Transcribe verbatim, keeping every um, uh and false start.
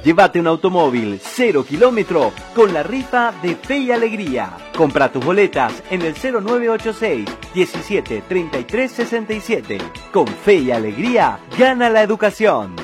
Llévate un automóvil cero kilómetro con la rifa de Fe y Alegría. Compra tus boletas en el cero nueve ocho seis, diecisiete, treinta y tres, sesenta y siete. Con Fe y Alegría, gana la educación.